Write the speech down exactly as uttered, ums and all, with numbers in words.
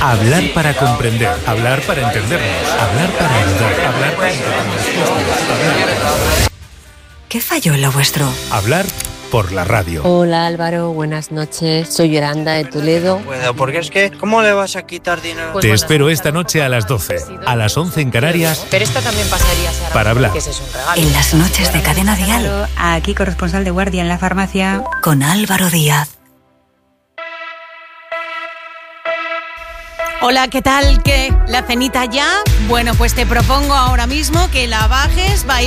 Hablar para comprender, hablar para entendernos, hablar para ayudar, hablar para hablar. ¿Qué falló en lo vuestro? Hablar por la radio. Hola Álvaro, buenas noches. Soy Yolanda de Toledo. Bueno, porque es que, ¿cómo le vas a quitar dinero? Pues Te bueno, espero esta noche a las doce, a las once en Canarias. Pero esta también pasaría, Sara, para hablar. Que ese es un regalo. En las noches de Cadena Dial. Aquí corresponsal de guardia en la farmacia. Con Álvaro Díaz. Hola, ¿qué tal? ¿Qué? ¿La cenita ya? Bueno, pues te propongo ahora mismo que la bajes,